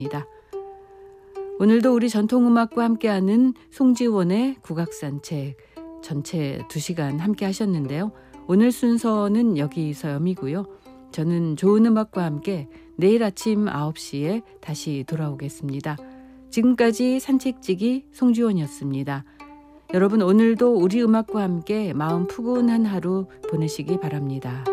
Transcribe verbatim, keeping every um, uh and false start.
오늘도 우리 전통음악과 함께하는 송지원의 국악산책 전체 두 시간 함께 하셨는데요. 오늘 순서는 여기서 여미고요. 저는 좋은 음악과 함께 내일 아침 아홉 시에 다시 돌아오겠습니다. 지금까지 산책지기 송지원이었습니다. 여러분 오늘도 우리 음악과 함께 마음 푸근한 하루 보내시기 바랍니다.